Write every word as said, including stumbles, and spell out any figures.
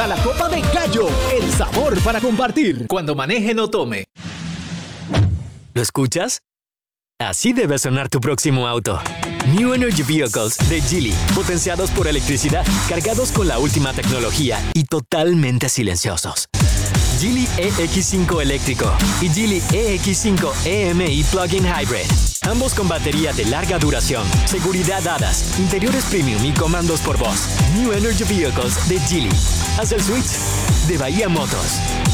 a la Copa de Gallo, el sabor para compartir. Cuando maneje, no tome. ¿Lo escuchas? Así debe sonar tu próximo auto. New Energy Vehicles de Geely, potenciados por electricidad, cargados con la última tecnología y totalmente silenciosos. Geely E X cinco eléctrico y Geely E X cinco E M I Plug-in Hybrid. Ambos con batería de larga duración, seguridad hadas, interiores premium y comandos por voz. New Energy Vehicles de Geely. Haz el switch de Bahía Motors.